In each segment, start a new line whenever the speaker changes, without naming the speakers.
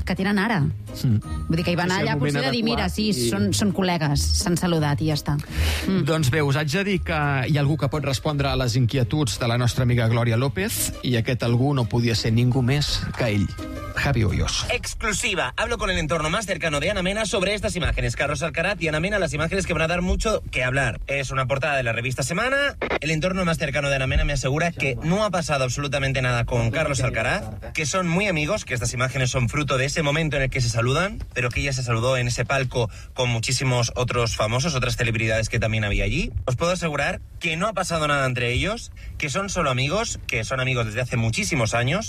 que tenen ara. Vull dir que hi va anar allà potser de dir, mira, sí, són col·legues, s'han saludat i ja està.
Doncs bé, us haig de dir que hi ha algú que pot respondre a les inquietuds de la nostra amiga Glòria López, i aquest algú no podia ser ningú més que ell, Javi Hoyos.
Exclusiva. Hablo con el entorno más cercano de Ana Mena sobre estas imágenes. Carlos Alcaraz y Ana Mena, las imágenes que van a dar mucho que hablar. Es una portada de la revista Semana. El entorno más cercano de Ana Mena me asegura que no ha pasado absolutamente nada con Carlos Alcaraz, que son muy amigos, que estas imágenes son fruto de ese momento en el que se saludan, pero que ella se saludó en ese palco con muchísimos otros famosos, otras celebridades que también había allí. Os puedo asegurar que no ha pasado nada entre ellos, que son solo amigos, que son amigos desde hace muchísimos años.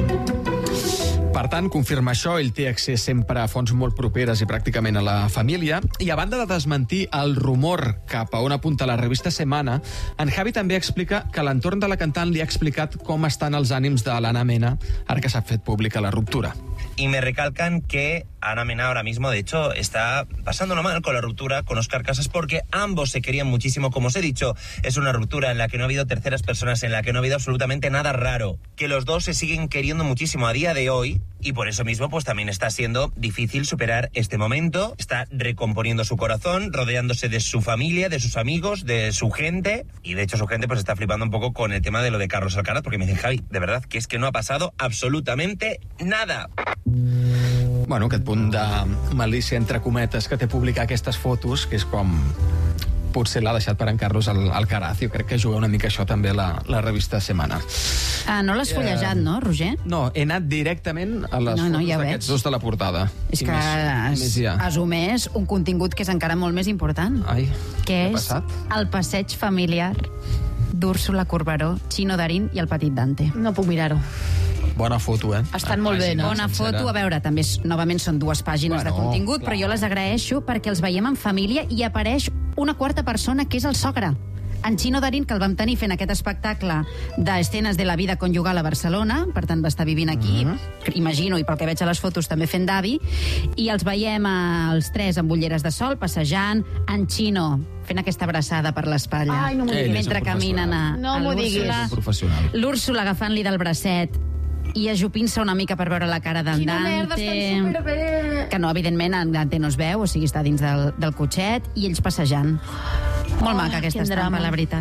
Per tant, confirma això, ell té accés sempre a fonts molt properes i pràcticament a la família, i a banda de desmentir el rumor cap a on apunta la revista Semana, en Javi també explica que l'entorn de la cantant li ha explicat com estan els ànims de l'Anna Mena, ara que s'ha fet pública la ruptura.
Y me recalcan que Ana Mena ahora mismo, de hecho, está pasándolo mal con la ruptura con Óscar Casas, porque ambos se querían muchísimo. Como os he dicho, es una ruptura en la que no ha habido terceras personas, en la que no ha habido absolutamente nada raro. Que los dos se siguen queriendo muchísimo a día de hoy, y por eso mismo pues también está siendo difícil superar este momento. Está recomponiendo su corazón, rodeándose de su familia, de sus amigos, de su gente, y de hecho su gente pues está flipando un poco con el tema de lo de Carlos Alcaraz, porque me dicen, Javi, de verdad que es que no ha pasado absolutamente nada.
Bueno, aquest punt de malícia entre cometes que té publicar aquestes fotos, que és com potser l'ha deixat per en Carlos Alcaraz. Jo crec que juga una mica això també la revista Semana.
No l'has fullejat, no, Roger?
No, he anat directament a les fotos
ja
d'aquests dos de la portada.
És que has omès un contingut que és encara molt més important.
Ai,
que
què ha
és
passat?
el passeig familiar d'Úrsula Corberó, Chino Darín i el petit Dante.
No puc mirar-ho.
Bona foto, eh?
Estan molt bé, no?
Bona foto. A veure, també novament són 2 pàgines de contingut, però jo les agraeixo perquè els veiem en família i apareix una quarta persona, que és el sogre. En Chino Darín, que el vam tenir fent aquest espectacle d'escenes de la vida conjugal a Barcelona, per tant va estar vivint aquí, imagino, i pel que veig a les fotos també fent d'avi, i els veiem els 3 amb ulleres de sol, passejant, en Chino fent aquesta abraçada per l'espatlla.
Ai, no m'ho diguis.
Mentre caminen a l'Úrsula. L'Úrsula agafant-li del bracet i ajupint-se una mica per veure la cara d'en
Quina merda,
Dante.
estan superbé.
Que no, evidentment, en Dante no es veu, o sigui, està dins del cotxet, i ells passejant. Molt maca aquesta estampa, la veritat.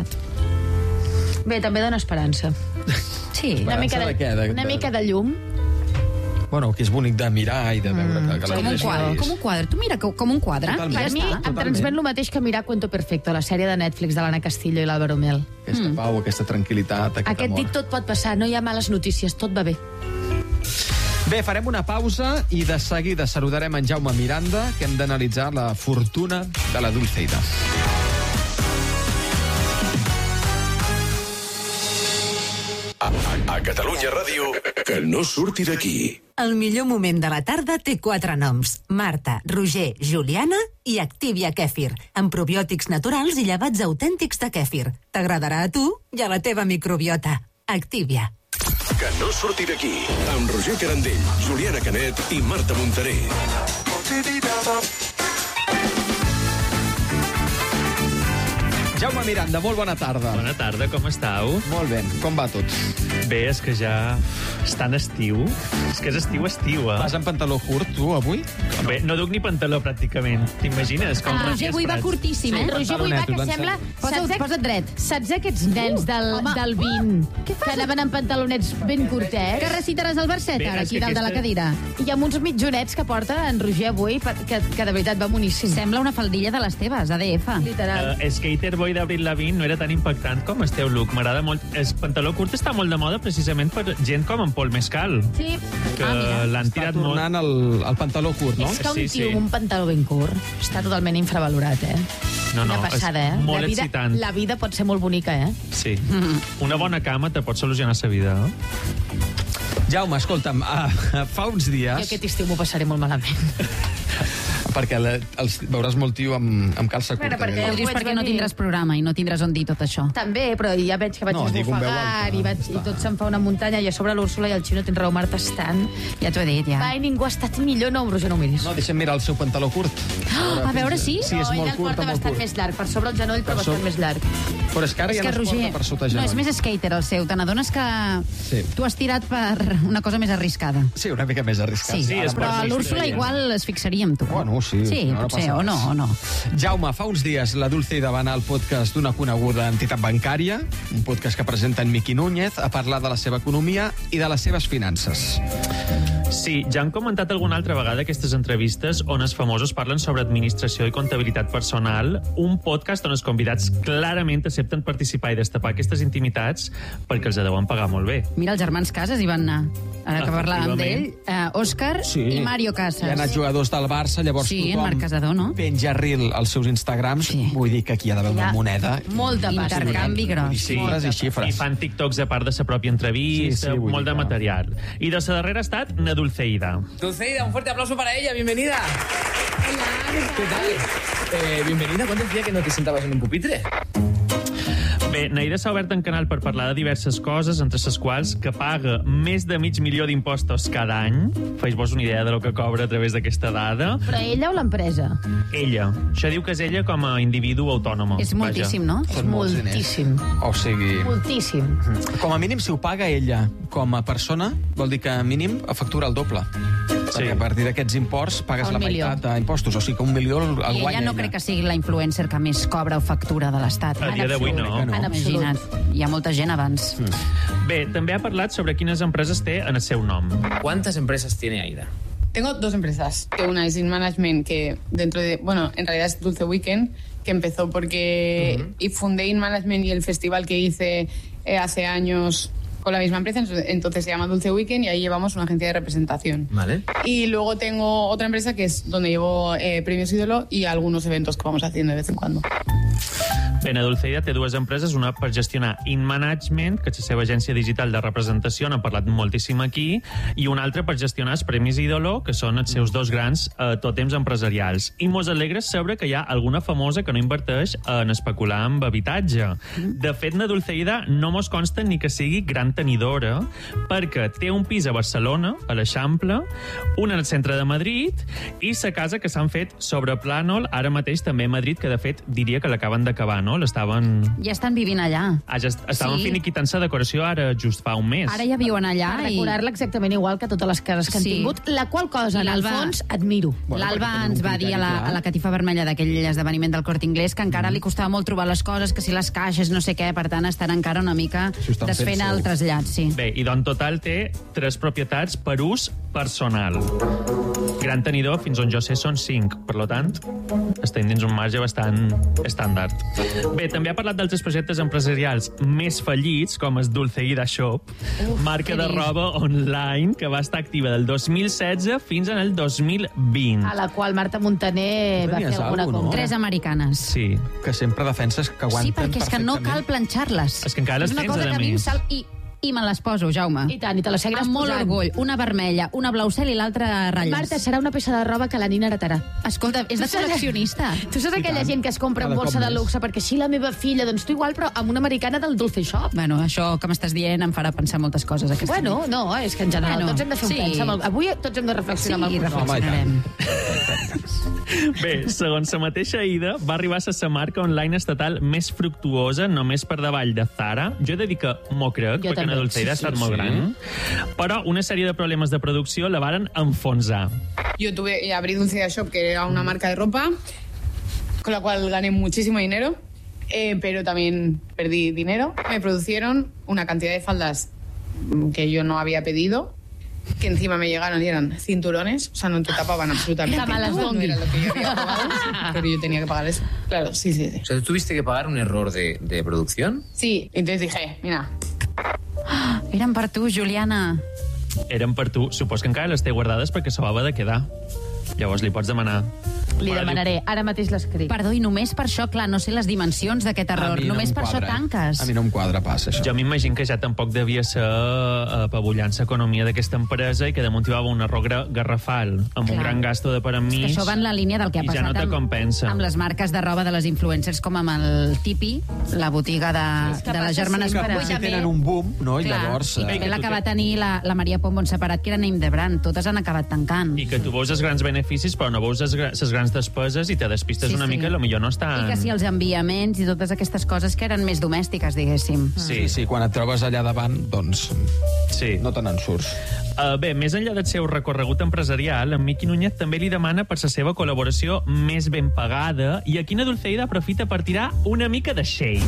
Bé, també dona esperança.
Sí.
Una mica de llum.
Bueno, que és bonic de mirar i de veure que
Com un quadre, com un quadre. Tu mira com un quadre.
Totalment.
Per mi em transmet el mateix que mirar Cuento Perfecto, la sèrie de Netflix de l'Anna Castillo i l'Álvaro Mel.
Aquesta pau, aquesta tranquil·litat, aquest
Aquest
amor.
dit tot pot passar, no hi ha males notícies, tot va bé.
Bé, farem una pausa i de seguida saludarem en Jaume Miranda, que hem d'analitzar la fortuna de la Dulceida.
A Catalunya Ràdio, que no surti d'aquí.
El millor moment de la tarda té 4 noms: Marta, Roger, Juliana i Activia Kèfir, amb probiòtics naturals i llevats autèntics de kèfir. T'agradarà a tu i a la teva microbiota. Activia.
Que no surti d'aquí. Amb Roger Carandell, Juliana Canet i Marta Montaner.
Jaume Miranda, molt bona tarda.
Bona tarda, com estàu?
Molt bé, com va tot?
Bé, és que ja està en estiu. És que és estiu, eh?
Vas en pantaló curt, tu, avui?
Bé, no duc ni pantaló, pràcticament. T'imagines? Com
Roger avui va curtíssim, eh?
Roger avui va que sembla...
Posa't dret.
Saps aquests nens del 20 que anaven amb pantalonets ben curtets?
Que recitaràs el verset,
Bé,
ara,
és
aquí
que
dalt de la cadira.
I amb uns mitjonets que porta en Roger avui, que de veritat va boníssim.
Sembla una faldilla de les teves, ADF.
Literal.
Skater Boy d'Avril Lavigne no era tan impactant com el teu look. M'agrada molt. El pantaló curt està molt de moda precisament per gent com en Paul Mescal.
Sí.
Que l'han
Està
tirat molt.
tornant el pantaló curt, no?
És que un
Sí,
tio
sí.
amb un pantaló ben curt està totalment infravalorat, eh?
No,
Una
és
passada, eh?
molt
la vida,
excitant.
La vida pot ser molt bonica, eh?
Sí. Una bona cama te pot solucionar la vida, no?
Jaume, escolta'm, fa uns
Jo
dies...
aquest estiu m'ho passaré molt malament.
Perquè els veuràs molt tio amb calça curta.
perquè
Ho dius perquè no tindràs programa i no tindràs on dir tot això.
També, però ja veig que vaig esbufegar i tot se'n fa una muntanya i a sobre l'Úrsula i el Xino tens raó, Marta, estan...
Ja t'ho he dit, ja.
Va, i ningú ha estat millor, no, Roger, no ho miris.
No, deixa'm mirar el seu pantaló curt.
A veure, sí?
Sí, és
ell
molt
el
curt,
porta
molt
bastant
curt.
més llarg, per sobre el genoll, però bastant més llarg.
Però és que ara
És
ja
que,
no es
Roger,
porta per sota
no,
genoll.
és més skater el seu. Te n'adones que
Sí.
tu has tirat per una cosa més arriscada.
Sí, una mica més arriscat.
Sí,
és
però
per
l'Úrsula
sí.
igual es fixaria amb tu.
Bueno, sí.
Sí,
no
potser,
passa
o no,
res.
o no.
Jaume, fa uns dies la Dulceida va anar al podcast d'una coneguda entitat bancària, un podcast que presenta en Miqui Núñez, a parlar de la seva economia i de les seves finances.
Sí, ja han comentat alguna altra vegada aquestes entrevistes on els famosos parlen sobre administració i comptabilitat personal, un podcast on els convidats clarament accepten participar i destapar aquestes intimitats perquè els deuen pagar molt bé.
Mira, els germans Casas hi van anar. Ara que parlàvem d'ell,
Efectivament.
Òscar i Mario
Hi
Casas.
ha anat jugadors del Barça, llavors
Sí, en
tothom
Marc Casador, no?
penja reel als seus Instagrams.
Sí.
Vull dir que aquí hi ha d'haver una moneda.
Molta pasta.
Intercanvi gros.
I xifres i
I
xifres.
fan TikToks a part de la pròpia entrevista,
Sí, vull
molt
dir
de
que-
material. I de la darrera ha estat na Dulceida.
Dulceida, un fuerte aplauso para ella, bienvenida. Hola, ¿qué tal? Bienvenida, ¿cuánto decía que no te sentabas en un pupitre?
Bé, Neida s'ha obert un canal per parlar de diverses coses, entre les quals que paga més de $500,000 d'impostos cada any. Feix-vos una idea de lo que cobra a través d'aquesta dada.
Però ella o l'empresa?
Ella. Això diu que és ella com a individu autònom.
És moltíssim, no?
És
Són molts
moltíssim.
O sigui,
Moltíssim.
com a mínim, si ho paga ella com a persona, vol dir que a mínim factura el doble.
Sí.
Perquè a partir d'aquests imports pagues
Un
la
milió.
meitat d'impostos. O sigui que $1 milió el
I
guanya
ella no crec que sigui la influencer que més cobra o factura de l'Estat.
A dia d'avui no.
En absolut.
Imagina't, hi ha molta gent abans.
Bé, també ha parlat sobre quines empreses té en el seu nom.
¿Cuántas empresas tiene Aida?
Tengo dos empresas. Una es In Management, que dentro de... Bueno, en realidad es Dulce Weekend, que empezó porque y fundé In Management y el festival que hice hace años con la misma empresa, entonces se llama Dulce Weekend y ahí llevamos una agencia de representación.
Vale.
Y luego tengo otra empresa que es donde llevo Premios Ídolo y algunos eventos que vamos haciendo de vez en cuando.
Bé, na Dulceida té dues empreses, una per gestionar In Management, que és la seva agència digital de representació, n'hem parlat moltíssim aquí, i una altra per gestionar els Premis Ídolo, que són els seus dos grans tòtems empresarials. I mos alegra saber que hi ha alguna famosa que no inverteix en especular amb habitatge. De fet, na Dulceida no mos consta ni que sigui gran tenidora, perquè té un pis a Barcelona, a l'Eixample, un al centre de Madrid, i la casa que s'han fet sobre Plànol, ara mateix també a Madrid, que de fet diria que l'acaben d'acabar, no? L'estaven...
Ja estan vivint allà.
Estaven finiquitant la decoració ara just fa un mes.
Ara ja viuen allà
Per decorar-la exactament igual que totes les cases que han
Sí.
tingut, la qual cosa, en el
L'Alba-
fons, admiro.
Bueno,
L'Alba
perquè tenen
ens
un
va dir a
criteri clar.
la catifa vermella d'aquell esdeveniment del Corte Inglés que encara li costava molt trobar les coses, que si les caixes, no sé què, per tant estan encara una mica
S'ho estan fent
desfent
seu.
el trasllat, sí.
Bé, i en total té 3 propietats per ús personal. Gran tenidor, fins on jo sé, són 5. Per tant, estem dins un marge bastant estàndard. Bé, també ha parlat d'altres projectes empresarials més fallits, com el Dulceida Shop, marca de roba online que va estar activa del 2016 fins en el 2020.
A la qual Marta Montaner va
Tenies
fer alguna
alguna, no?
compra.
3 americanes.
Sí.
Que sempre defenses que aguanten
Sí, perquè és que no cal planxar-les.
És que encara les
És una
tens,
cosa
a
que a mi em
més.
sal... I me les poso, Jaume.
I tant, i te la seguiràs
Amb molt
posant.
orgull. Una vermella, una blau cel i l'altra ratlles.
Marta, serà una peça de roba que la Nina heretarà.
Escolta, és de col·leccionista.
Tu saps aquella gent que es compra
Cada
en bolsa
cop
de
més.
luxe perquè així la meva filla, doncs tu igual, però amb una americana del Dulce Shop.
Bueno, això que m'estàs dient em farà pensar moltes coses. Aquesta
Bueno, no, és que en general
Bueno,
tots hem de fer un
sí.
pensa. Avui tots hem de reflexionar
Sí,
amb el
reflexionarem.
Bé, segons la mateixa Aida, va arribar a ser la marca online estatal més fructuosa, només per davall de Zara. Jo he de dir que m'ho crec,
Jo
perquè
també.
la Dulceida ha estat molt gran. Però una sèrie de problemes de producció la varen enfonsar.
Yo abrí Dulceida Shop, que era una marca de ropa, con la cual gané muchísimo dinero, pero también perdí dinero. Me producieron una cantidad de faldas que yo no había pedido, que encima me llegaron y eran cinturones, o sea, no te tapaban absolutamente
Que malas
todo, no era lo que yo había pagado, pero yo tenía que pagar eso. Claro, sí, sí, sí.
O sea, ¿tú tuviste que pagar un error de producción?
Sí, entonces dije, mira,
Eren per tu, Juliana.
Eren per tu. Supos que encara les té guardades perquè se va haver de quedar. Llavors li pots demanar
Li demanaré, ara mateix l'escric.
Perdó, i només per això, clar, no sé les dimensions d'aquest error. Només per això tanques.
A mi no em quadra pas, això.
Jo m'imagino que ja tampoc devia ser apabullant l'economia d'aquesta empresa i que damunt hi va haver un error garrafal, amb un gran gasto de per enmig.
És que això va en la línia del que ha passat
no
amb les marques de roba de les influencers, com amb el Tipi, la botiga de les germanes Puig.
Que tenen un boom, no? I llavors...
I també la que va tenir la Maria Pombo en separat, que era Name the Brand. Totes han acabat tancant.
I que tu veus els grans beneficis, però no veus les grans despeses i te despistes una mica, potser no estan...
I que si els enviaments i totes aquestes coses que eren més domèstiques, diguéssim.
Sí, quan et trobes allà davant, doncs no te n'en surts.
Bé, més enllà del seu recorregut empresarial, en Miqui Núñez també li demana per la seva col·laboració més ben pagada i aquí na Dulceida aprofita per tirar una mica de shade.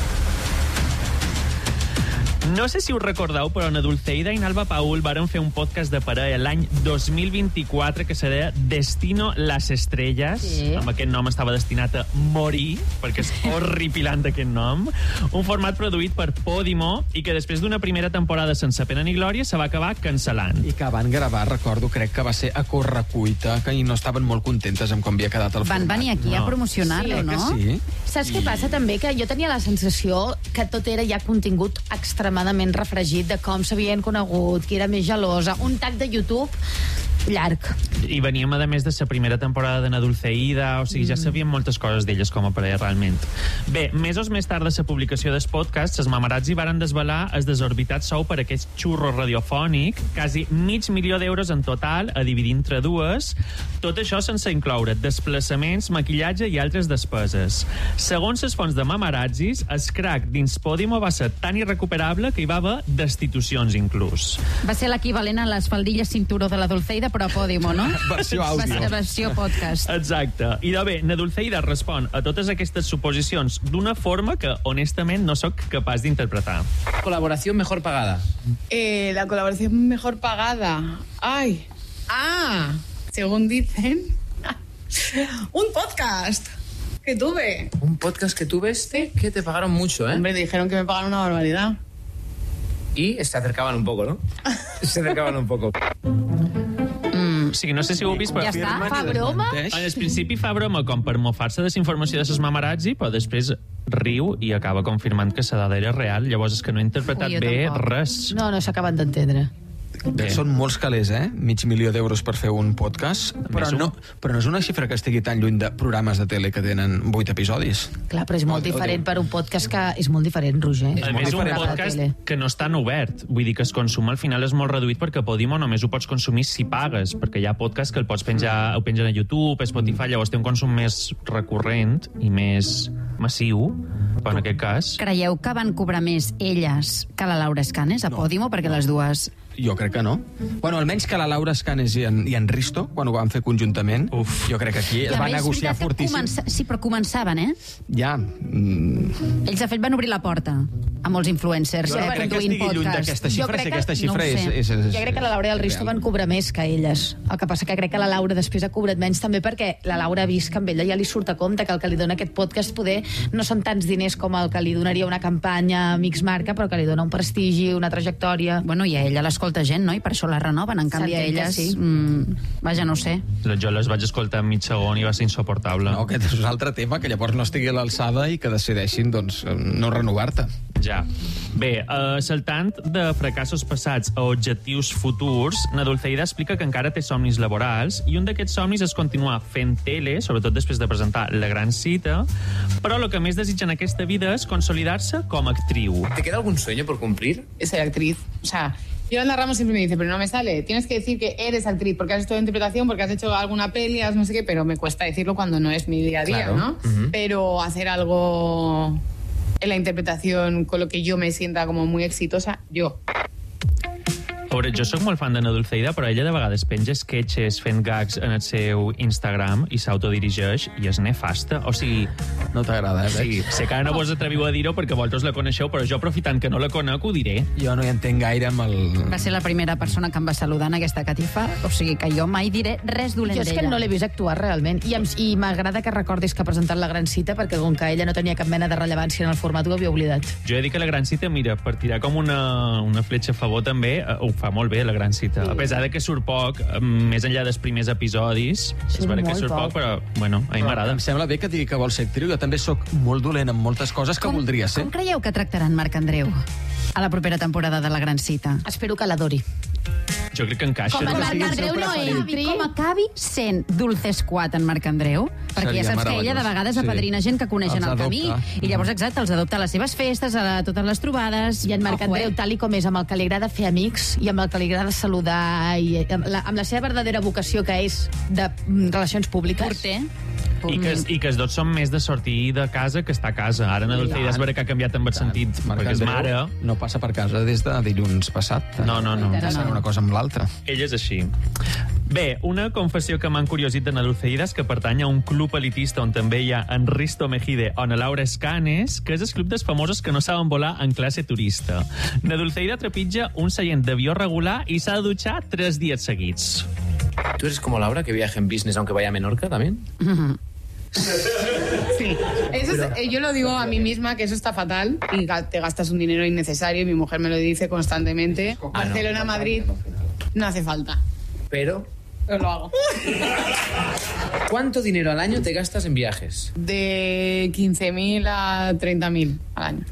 No sé si us recordeu, però na Dulceida i Alba Paul varen fer un podcast de parella l'any 2024 que se deia Destino las Estrellas. Sí. Amb aquest nom estava destinat a morir, perquè és horripilant aquest nom. Un format produït per Podimo i que després d'una primera temporada sense pena ni glòria se va acabar cancel·lant.
I que van gravar, recordo, crec que va ser a correcuita, que no estaven molt contentes amb com havia quedat el format.
Van venir aquí a promocionar-lo, no?
Sí.
Saps què passa també? Que jo tenia la sensació que tot era ja contingut extremadament refregit de com s'havien conegut, qui era més gelosa, un tag de YouTube llarg.
I veníem, a més, de la primera temporada de Na Dulceida, o sigui, ja sabíem moltes coses d'elles com a parella, realment. Bé, mesos més tard de la publicació del podcast, els Mamarazzi varen desvelar el desorbitat sou per aquest xurro radiofònic, quasi $500,000 en total, a dividir entre dues, tot això sense incloure desplaçaments, maquillatge i altres despeses. Segons les fonts de Mamarazzis, el crack dins Podimo va ser tan irrecuperable que hi va haver destitucions, inclús.
Va ser l'equivalent a les faldilles cinturó de la Dulceida, però a Podimo, no?
Versió àudio.
Versió podcast.
Exacte. I de bé, na Dulceida respon a totes aquestes suposicions d'una forma que, honestament, no sóc capaç d'interpretar.
Colaboración mejor pagada.
La colaboración mejor pagada. ¡Ay! ¡Ah! Según dicen, un podcast que tuve.
Un podcast que tuve que te pagaron mucho, ¿eh?
Hombre, dijeron que me pagaron una barbaridad.
Y se acercaban un poco, ¿no? Se acercaban un poco.
O sigui, no sé si ho heu vist, però...
Ja està, fa broma?
En el principi fa broma com per mofar-se de la informació de ses Mamarazzi, però després riu i acaba confirmant que la dada era real. Llavors és que no he interpretat bé res.
No s'ha acabat d'entendre.
Bé. Són molts calés, $500,000 per fer un podcast, però no és una xifra que estigui tan lluny de programes de tele que tenen 8 episodis.
Clar, però és molt diferent per un podcast que és molt diferent, Roger.
A més, un podcast que no és tan obert. Vull dir que el consum al final és molt reduït perquè Podimo només ho pots consumir si pagues, perquè hi ha podcasts que el pots penjar, ho pengen a YouTube, a Spotify, llavors té un consum més recurrent i més massiu, però en aquest cas...
Creieu que van cobrar més elles que la Laura Escanes a Podimo? Perquè les dues...
Jo crec que no. Bueno, almenys que la Laura Escanes i en Risto, quan ho van fer conjuntament, jo crec que aquí es va negociar fortíssim.
Sí, però començaven,
Ja.
Ells, de fet, van obrir la porta a molts influencers.
Jo crec que estigui lluny d'aquesta xifra, si aquesta xifra és...
Jo crec que la Laura i el Risto van cobrar més que elles. El que passa que crec que la Laura després ha cobrat menys també perquè la Laura ha vist que amb ella ja li surt a compte que el que li dona aquest podcast poder no són tants diners com el que li donaria una campanya Mix Marca, però que li dona un prestigi, una trajectòria...
Bueno, i a ella l'escolta gent, no? I per això la renoven. En canvi, a elles... Sí. Vaja, no ho sé.
Jo les vaig escoltar en mig segon i va ser insoportable.
No, aquest és un altre tema, que llavors no estigui a l'alçada i que decideixin, doncs, no renovar-te.
Ja. Bé, saltant de fracassos passats a objectius futurs, na Dulceida explica que encara té somnis laborals i un d'aquests somnis és continuar fent tele, sobretot després de presentar La Gran Cita, però el que més desitja en aquesta vida és consolidar-se com a actriu.
¿Te queda algún sueño por cumplir?
Ser actriz. O sea, Yolanda Ramos siempre me dice, pero no me sale. Tienes que decir que eres actriz porque has estudiado interpretación, porque has hecho alguna peli, no sé qué, pero me cuesta decirlo cuando no es mi día a día, claro. ¿No? Pero hacer algo en la interpretación con lo que yo me sienta como muy exitosa, yo.
Veure, jo sóc molt fan de na Dulceida, però ella de vegades penja sketches fent gags en el seu Instagram i s'autodirigeix i és nefasta. O sigui...
No t'agrada,
Sí, sé que ara no vos atreviu a dir-ho perquè vosaltres la coneixeu, però jo, aprofitant que no la conec, ho diré.
Jo no hi entenc gaire amb el...
Va ser la primera persona que em va saludar en aquesta catifa, o sigui que jo mai diré res dolent d'ella.
Jo és que no l'he vist actuar realment, i m'agrada que recordis que ha presentat La Gran Cita, perquè com que ella no tenia cap mena de rellevància en el format, ho havia oblidat.
Jo he dit que La Gran Cita, mira, per tirar com una fletxa a favor també, ho fa molt bé la gran cita. A pesar de que surt poc, més enllà dels primers episodis, és vera que surt poc, però, bueno, a mi m'agrada.
Em sembla bé que digui que vol ser actriu. Jo també sóc molt dolent en moltes coses que voldria ser.
Com creieu que tractaran Marc Andreu a la propera temporada de La Gran Cita?
Espero que l'adori.
Jo crec que encaixa.
Com Marc Andreu no entri. Com acabi sent Dulce Squad en Marc Andreu, perquè ja saps que ella de vegades apadrina gent que coneix en el camí, i llavors, exacte, els adopta a les seves festes, a totes les trobades.
I en Marc Andreu, tal i com és, amb el que li agrada fer amics i amb el que li agrada saludar, i amb la seva verdadera vocació, que és de relacions públiques.
Porter.
I que els dos són més de sortir de casa que estar a casa. Ara en Dulceida és vera que ha canviat amb el sentit, perquè és mare.
No passa per casa des de dilluns passat.
No.
Passa una cosa amb l'altra.
Ell és així. Bé, una confessió que m'ha encuriosit en Dulceida és que pertany a un club elitista on també hi ha en Risto Mejide o na Laura Escanes, que és el club dels famosos que no saben volar en classe turista. Na Dulceida trepitja un seient d'avió regular i s'ha de dutxar 3 dies seguits.
¿Tú eres como Laura, que viaja en business aunque vaya a Menorca también?
Sí, yo lo digo a mí misma, que eso está fatal y te gastas un dinero innecesario, y mi mujer me lo dice constantemente. Barcelona, Madrid, no hace falta.
Pero...
Pero lo hago.
¿Cuánto dinero al año te gastas en viajes?
De 15.000 a 30.000 al año.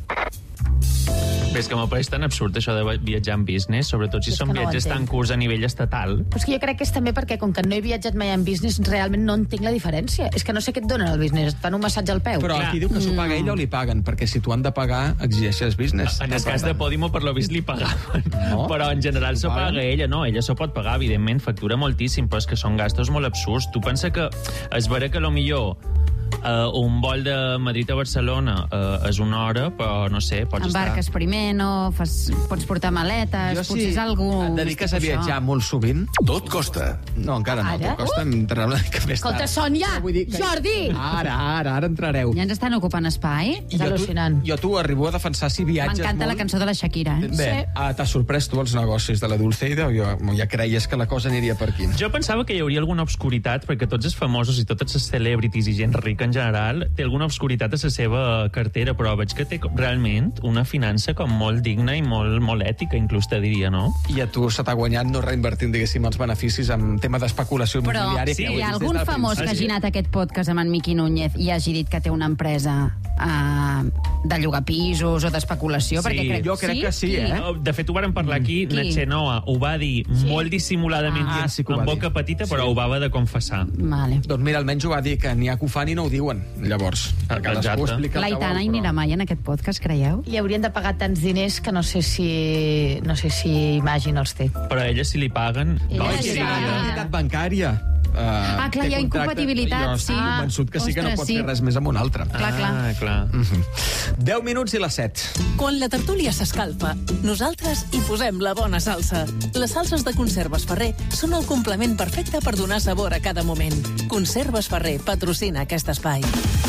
Bé, és que m'ho pareix tan absurd això de viatjar en business, sobretot si són viatges tan curts a nivell estatal.
Però és que jo crec que és també perquè, com que no he viatjat mai en business, realment no entenc la diferència. És que no sé què et donen al business, et fan un massatge al peu.
Però aquí diu que s'ho paga ella o li paguen, perquè si t'ho han de pagar, exigeixes business.
En el cas de Podimo, per lo vist, li pagaven. No? Però en general s'ho paga ella, no? Ella s'ho pot pagar, evidentment, factura moltíssim, però és que són gastos molt absurds. Tu pensa que és vera que millor un vol de Madrid a Barcelona és una hora, però no sé, pots
embarques
estar...
primer, no? Pots portar maletes, potser és algú...
Et dediques a viatjar molt sovint?
Tot costa.
No, encara no. Tot costa, entrarà una mica més tard.
Escolta, Sònia! Jordi!
Ara entrareu.
Ja ens estan ocupant espai.
És al·lucinant.
Jo t'ho arribo a defensar si viatges molt.
M'encanta la cançó de la Shakira, eh?
Bé, t'has sorprès tu els negocis de la Dulceida o ja creies que la cosa aniria per aquí?
Jo pensava que hi hauria alguna obscuritat, perquè tots els famosos i totes les celebrities i gent rica en general té alguna obscuritat a la seva cartera, però veig que té realment una finança com molt digna i molt ètica, inclús te diria, no?
I a tu se t'ha guanyat no reinvertint, diguéssim, els beneficis en tema d'especulació immobiliària.
Però hi ha algun famós que hagi anat a aquest podcast amb en Miqui Núñez i hagi dit que té una empresa de llogar pisos o d'especulació?
Sí,
jo crec que sí, eh?
De fet, ho vàrem parlar aquí, Natxenoa ho va dir molt dissimuladament amb boca petita, però ho va haver de confessar.
Vale.
Doncs mira, almenys ho va dir, que n'hi ha que ho fan i no ho diuen, llavors.
L'Aitana hi anirà mai en aquest podcast, creieu?
Li haurien de pagar tants diners que no sé si imagina els té.
Però a ella si li paguen...
No, és entitat bancària.
Clar, hi ha incompatibilitat.
Jo estic convençut que sí que no pot fer res més amb un altre.
Clar.
10 minuts i les 7.
Quan la tertúlia s'escalfa, nosaltres hi posem la bona salsa. Les salses de Conserves Ferrer són el complement perfecte per donar sabor a cada moment. Conserves Ferrer patrocina aquest espai.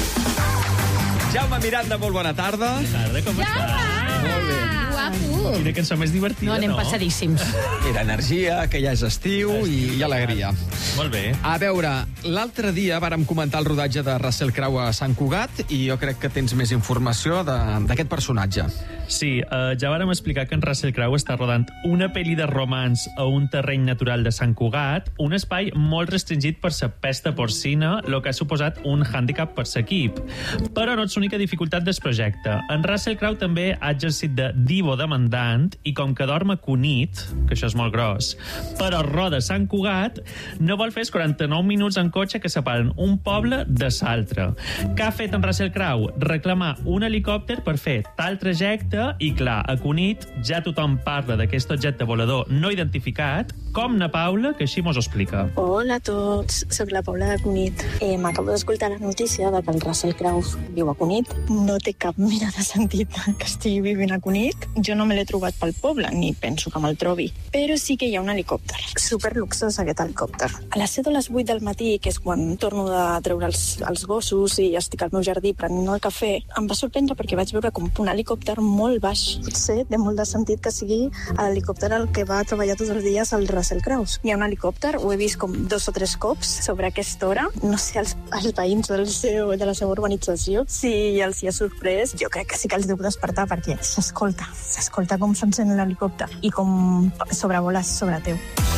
Jaume Miranda, molt bona tarda.
Bona tarda, com estàs?
Molt bé.
Guapo.
Quina cançó més divertida,
no? Anem passadíssims.
Era energia, que ja és estiu i alegria.
Molt bé.
A veure, l'altre dia vàrem comentar el rodatge de Russell Crowe a Sant Cugat i jo crec que tens més informació d'aquest personatge.
Sí, ja vàrem explicar que en Russell Crowe està rodant una pel·li de romans a un terreny natural de Sant Cugat, un espai molt restringit per la pesta porcina, el que ha suposat un hàndicap per l'equip. Però no és l'única dificultat del projecte. En Russell Crowe també ha exercit de divo demandant i com que dorm aconit, que això és molt gros, però roda Sant Cugat, no vol fer els 49 minuts en cotxe que separen un poble de l'altre. Què ha fet en Russell Crowe? Reclamar un helicòpter per fer tal trajecte i, clar, a Cunit ja tothom parla d'aquest objecte volador no identificat, com na Paula, que així mos ho explica.
Hola a tots, soc la Paula de Cunit. M'acabo d'escoltar la notícia de que el Russell Crowe viu a Cunit. No té cap mena de sentit que estigui vivint a Cunit. Jo no me l'he trobat pel poble, ni penso que me'l trobi. Però sí que hi ha un helicòpter. Superluxós, aquest helicòpter. A les 7 o les 8 del matí, que és quan torno de treure els gossos i estic al meu jardí prenent el cafè, em va sorprendre perquè vaig veure com un helicòpter molt baix. Potser té molt de sentit que sigui l'helicòpter el que va treballar tots els dies al Russell Crowe. Hi ha un helicòpter, ho he vist com 2 o 3 cops sobre aquesta hora. No sé, els veïns de la seva urbanització, si els hi ha sorprès, jo crec que sí que els deu despertar perquè s'escolta escolta com s'encén l'helicòpter i com sobrevoles sobre teu.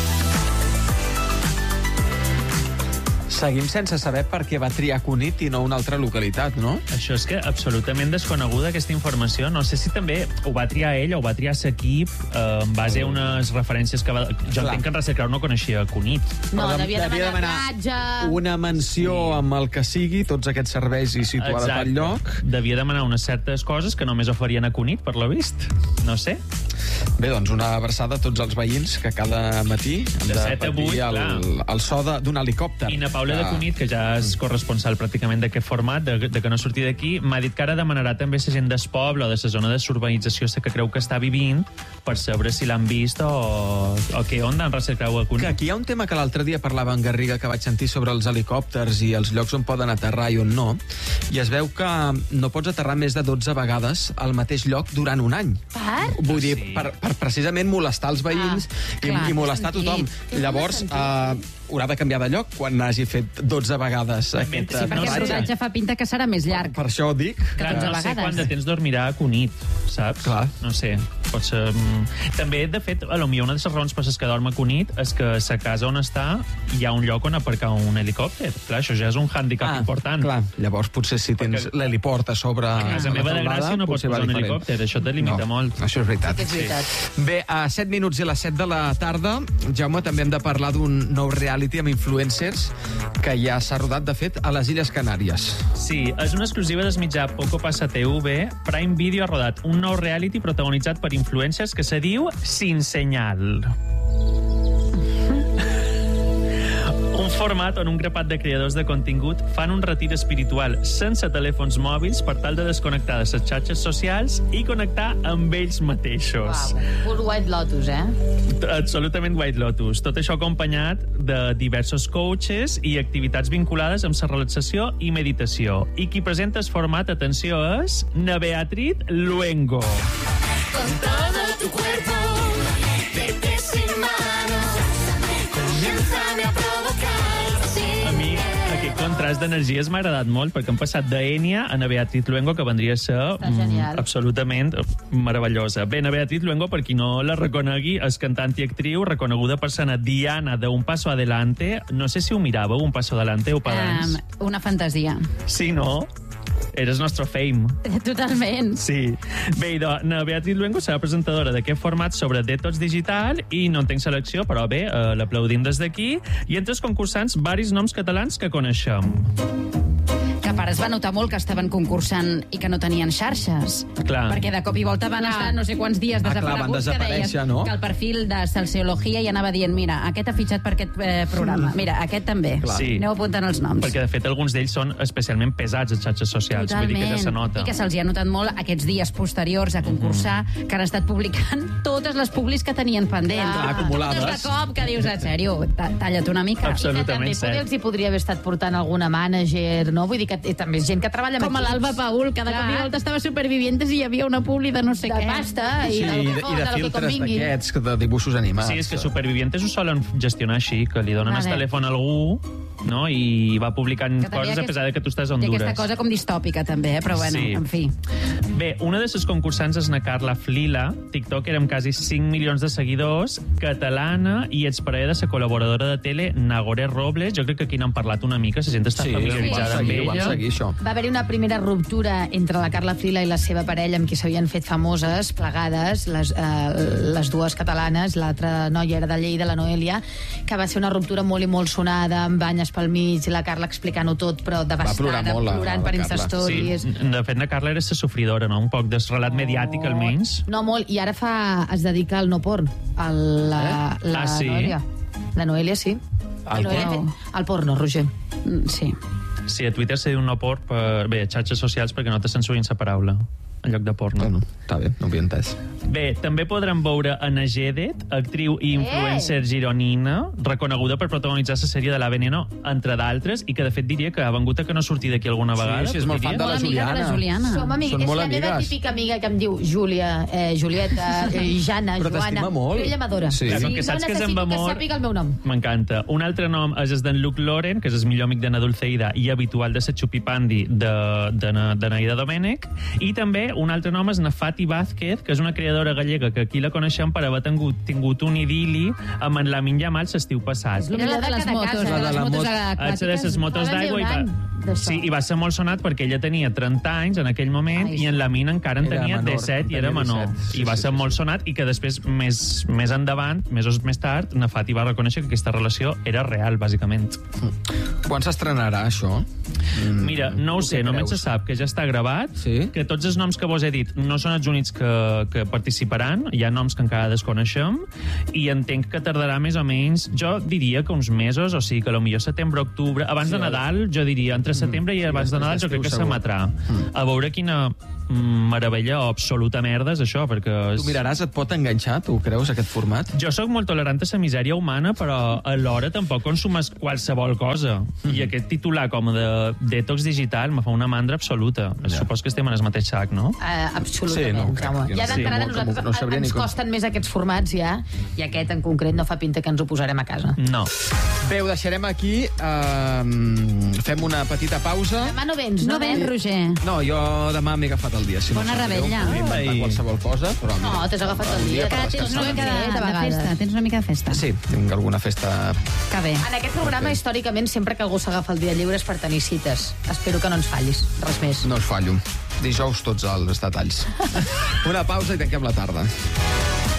Seguim sense saber per què va triar Cunit i no una altra localitat, no?
Això és que absolutament desconeguda, aquesta informació. No sé si també ho va triar ell o ho va triar l'equip en base a unes referències que va... Jo entenc que en Russell Crowe no coneixia Cunit.
No, devia demanar platja...
Una menció amb el que sigui, tots aquests serveis i situada pel lloc.
Devia demanar unes certes coses que només oferien a Cunit, per lo vist. No sé.
Bé, doncs una abraçada a tots els veïns que cada matí han de patir el so d'un helicòpter.
I na Paula de Cunit, que ja és corresponsal pràcticament d'aquest format, de que no surti d'aquí, m'ha dit que ara demanarà també la gent del poble o de la zona de surbanització que creu que està vivint per saber si l'han vist o què onda en Russell Crowe a Cunit.
Que aquí hi ha un tema que l'altre dia parlava en Garriga, que vaig sentir sobre els helicòpters i els llocs on poden aterrar i on no, i es veu que no pots aterrar més de 12 vegades al mateix lloc durant un any. Vull dir, per precisament molestar els veïns i molestar tothom. Llavors, haurà de canviar de lloc quan hagi fet 12 vegades aquest
perquè el rodatge fa pinta que serà més llarg.
Per això ho dic.
No sé quant de temps dormirà a Cunit, saps?
Clar.
No sé, pot ser... També, de fet, potser una de les raons per les que dorm a Cunit és que a casa on està hi ha un lloc on aparcar un helicòpter. Clar, això ja és un hàndicap important.
Clar, llavors potser si tens l'heliport a sobre...
A casa meva de Gràcia no pots posar un helicòpter, això te limita molt.
Això és veritat. Bé, a 7 minuts i a les 7 de la tarda, Jaume, també hem de parlar d'un nou reality amb influencers que ja s'ha rodat, de fet, a les Illes Canàries.
Sí, és una exclusiva del mitjà Poco Pasa TV. Prime Video ha rodat un nou reality protagonitzat per influencers que se diu Sin Senyal. Un format on un grapat de creadors de contingut fan un retir espiritual sense telèfons mòbils per tal de desconnectar de les xarxes socials i connectar amb ells mateixos.
Pur White Lotus,
Absolutament White Lotus. Tot això acompanyat de diversos coaches i activitats vinculades amb la relaxació i meditació. I qui presenta el format, atenció, és na Beatriz Luengo.
Con todo tu cuerpo, vete sin manos, comiénzame a provocar.
A mi aquest contrast d'energies m'ha agradat molt, perquè hem passat d'Enya a na Beatriz Luengo, que vendria a ser absolutament meravellosa. Bé, na Beatriz Luengo, per qui no la reconegui, és cantant i actriu, reconeguda per ser Diana de Un Paso Adelante. No sé si ho miràveu, Un Paso Adelante, o padans.
Una fantasia.
Sí, no? Eres nostre fame.
Totalment.
Sí. Bé, na Beatriz Luengo serà presentadora d'aquest format sobre detox digital i no en tinc selecció, però bé, l'aplaudim des d'aquí. I entre els concursants, varis noms catalans que coneixem.
Que a part es va notar molt que estaven concursant i que no tenien xarxes.
Clar.
Perquè de cop i volta van estar no sé quants dies desapareguts, que deies que el perfil de Sociologia ja anava dient, mira, aquest ha fitxat per aquest programa, mira, aquest també.
Sí.
Aneu apuntant els noms.
Perquè, de fet, alguns d'ells són especialment pesats a xarxes socials.
Totalment.
Vull dir que ja se nota.
I que se'ls hi ha notat molt aquests dies posteriors a concursar, que han estat publicant totes les publis que tenien pendents.
Acumulades.
Totes de cop, que dius, en sèrio, talla't una mica.
Absolutament
cert. També els hi podria haver estat portant alguna mànager, no? Vull dir que també és gent que treballa amb
com l'Alba Paul, que de cop i volta estava Supervivientes i hi havia una publi de no sé què.
De pasta
i de filtres d'aquests, de dibuixos animats.
Sí, és que Supervivientes ho solen gestionar així, que li donen el telèfon a algú, no? I va publicant coses a pesar de que tu estàs a Honduras.
Té aquesta cosa com distòpica també, però bueno, en fi.
Bé, una de les concursants és na Carla Flila, tiktoker amb quasi 5 milions de seguidors, catalana i exparella de la col·laboradora de tele Nagore Robles. Jo crec que aquí n'han parlat una mica, la gent està familiaritzada amb ella.
Va haver-hi una primera ruptura entre la Carla Flila i la seva parella, amb qui s'havien fet famoses, plegades, les dues catalanes, l'altra noia era de Lleida, la Noelia, que va ser una ruptura molt i molt sonada, amb banyes pel mig, la Carla explicant-ho tot, però devastada, plorant per Instastories.
Sí, de fet, la Carla era la sofridora, no? Un poc de relat mediàtic, almenys.
No, molt, i ara es dedica al no porn, la Noelia. La Noelia, sí. Al porno, Roger. Sí.
Sí, a Twitter se diu no porn per... Bé, xarxes socials perquè no te censurin la paraula en lloc de porno.
Bueno, està bé, no ho havia entès.
Bé, també podrem veure Ana Gedet, actriu i influencer gironina, reconeguda per protagonitzar la sèrie de La Veneno, entre d'altres, i que de fet diria que ha vengut a que no surti d'aquí alguna vegada.
Sí, és molt fan de la Juliana.
Som amigues. És la meva típica amiga que em diu Júlia, Julieta, Jana,
però
Joana.
t'estima molt.
Però ella m'adora.
Sí. Com que saps que se'n va molt...
Que sàpiga el meu nom.
M'encanta. Un altre nom és d'en Luke Loren, que és el millor amic de na Dulceida i habitual de la Chupipandi de Naida Domènech, i també un altre nom és Nafati Vázquez, que és una creadora gallega que aquí la coneixem per haver tingut un idili amb en Lamine Yamal l'estiu passat.
Era la de les motos,
de les motos d'aigua. Sí, i va ser molt sonat perquè ella tenia 30 anys en aquell moment i en Lamine encara en tenia 17 i era menor. I va ser molt sonat i que després, més endavant, mesos més tard, Nafati va reconèixer que aquesta relació era real, bàsicament.
Quan s'estrenarà, això?
Mira, no ho sé, només se sap que ja està gravat, que tots els noms que vos he dit no són els únics que participaran, hi ha noms que encara desconeixem, i entenc que tardarà més o menys, jo diria que uns mesos, o sigui que potser setembre, octubre, abans de Nadal, jo diria, entre setembre i abans de Nadal, jo crec que s'emetrà. A veure quina meravella o absoluta merda és això, perquè...
Tu miraràs, et pot enganxar, tu creus, aquest format?
Jo sóc molt tolerant a la misèria humana, però alhora tampoc consumes qualsevol cosa. I aquest titular com de detox digital me fa una mandra absoluta. Supos que estem en el mateix sac, no?
Absolutament, Jaume. Ja d'entrada nosaltres ens costen més aquests formats, ja, i aquest en concret no fa pinta que ens ho posarem a casa.
No.
Bé, ho deixarem aquí. Fem una petita pausa.
Demà no vens,
no vens, Roger?
No, jo demà m'he agafat el dia. Si
Bona rebella.
Qualsevol cosa, però...
No, t'has agafat el dia.
Tens una mica de festa. Tens una mica de festa.
Sí, tinc alguna festa...
Que bé.
En aquest programa, històricament, sempre que algú s'agafa el dia lliure és per tenir cites. Espero que no ens fallis. Res més.
No us fallo. Dijous tots els detalls. Una pausa i tanquem la tarda.